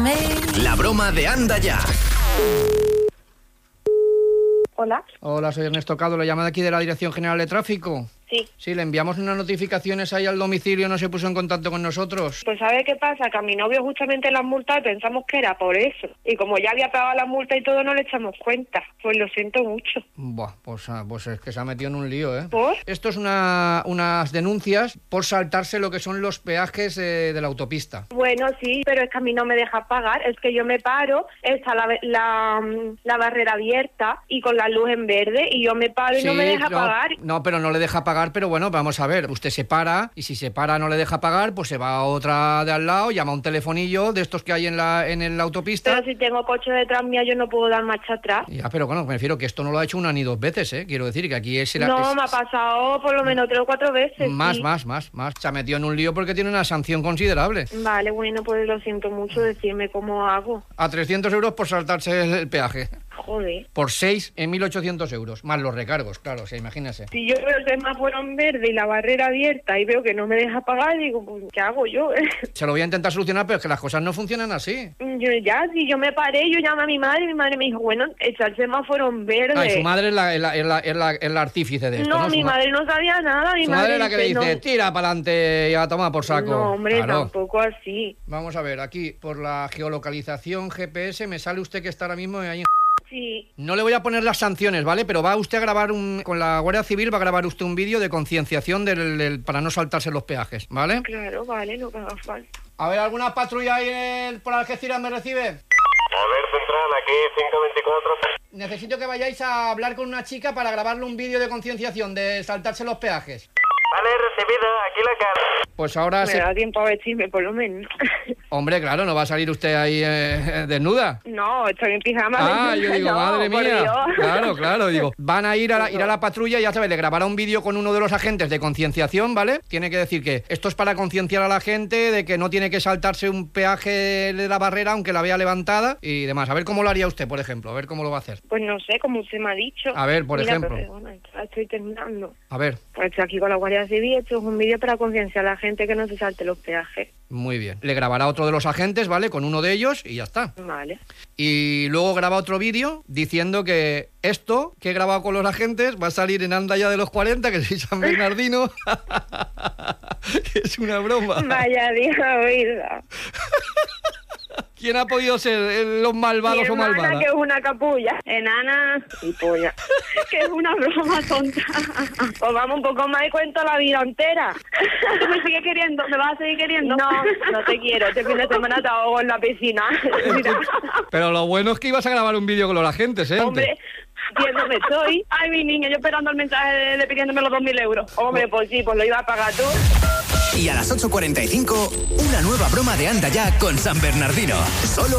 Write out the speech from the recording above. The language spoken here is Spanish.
La broma de Anda Ya. Hola. Hola, soy Ernesto Cado, le llamo de aquí de la Dirección General de Tráfico. Sí. Sí, le enviamos unas notificaciones ahí al domicilio, no se puso en contacto con nosotros. Pues ¿sabe qué pasa? Que a mi novio justamente las multas pensamos que era por eso. Y como ya había pagado la multa y todo, no le echamos cuenta. Pues lo siento mucho. Buah, pues es que se ha metido en un lío, ¿eh? ¿Por? Esto es unas denuncias por saltarse lo que son los peajes de la autopista. Bueno, sí, pero es que a mí no me deja pagar. Es que yo me paro, está la barrera abierta y con la luz en verde y yo me paro y no me deja pagar. No, pero no le deja pagar, pero bueno, vamos a ver. Usted se para y si se para no le deja pagar, pues se va a otra de al lado, llama a un telefonillo de estos que hay en la autopista. Pero si tengo coche detrás mía, yo no puedo dar marcha atrás. Ya, pero bueno, me refiero que esto no lo ha hecho una ni dos veces, ¿eh? Quiero decir que aquí es... No, me ha pasado por lo menos 3 o 4 veces. Más. Sí. Se ha metido en un lío porque tiene una sanción considerable. Vale, bueno, pues lo siento mucho, decirme cómo hago. A 300 euros por saltarse el peaje. Joder. Por 6 en 1.800 euros, más los recargos, claro, o sea, imagínese. Si yo veo el semáforo en verde y la barrera abierta y veo que no me deja pagar, digo, pues, ¿qué hago yo? Se lo voy a intentar solucionar, pero es que las cosas no funcionan así. Si yo me paré, yo llamé a mi madre y mi madre me dijo, bueno, echa el semáforo en verde. Ah, y su madre es la artífice de esto, ¿no? No, mi madre no sabía nada. Su madre es la que le dice, tira para adelante y a tomar por saco. No, hombre, claro. tampoco así. Vamos a ver, aquí, por la geolocalización GPS, me sale usted que está ahora mismo ahí en... Sí. No le voy a poner las sanciones, ¿vale? Pero va usted a grabar con la Guardia Civil, va a grabar usted un vídeo de concienciación para no saltarse los peajes, ¿vale? Claro, vale, no que haga falta. A ver, ¿alguna patrulla ahí por Algeciras me recibe? A ver, Central, aquí 524. Necesito que vayáis a hablar con una chica para grabarle un vídeo de concienciación de saltarse los peajes. Vale, recibido, aquí la cara. Pues ahora Me da tiempo a vestirme, por lo menos. Hombre, claro, no va a salir usted ahí desnuda. No, estoy en pijama. Ah, yo digo, no, madre por mía. Dios. Claro, digo. Van a ir a la patrulla y ya sabes, le grabará un vídeo con uno de los agentes de concienciación, ¿vale? Tiene que decir que esto es para concienciar a la gente de que no tiene que saltarse un peaje de la barrera aunque la vea levantada y demás. A ver cómo lo haría usted, por ejemplo, a ver cómo lo va a hacer. Pues no sé, como usted me ha dicho. A ver, por ejemplo. Pero, bueno, estoy terminando. A ver. Pues estoy aquí con la Guardia Civil, esto es un vídeo para concienciar a la gente que no se salte los peajes. Muy bien. Le grabará otro de los agentes, ¿vale? Con uno de ellos y ya está. Vale. Y luego graba otro vídeo diciendo que esto que he grabado con los agentes va a salir en Anda Ya de los 40, que soy San Bernardino. Que es una broma. Vaya, Dios, oída. ¿Quién ha podido ser los malvados o malvadas? Que es una capulla, enana y polla. Que es una broma tonta. Pues vamos un poco más y cuento la vida entera. ¿Tú me sigues queriendo? ¿Me vas a seguir queriendo? No, no te quiero. Este fin de semana te ahogo en la piscina. Pero lo bueno es que ibas a grabar un vídeo con los agentes, ¿eh? Hombre, viéndome estoy. Ay, mi niña, yo esperando el mensaje de pidiéndome los 2.000 euros. Hombre, pues sí, pues lo iba a pagar tú. Y a las 8:45, una nueva broma de Anda Ya con San Bernardino. Solo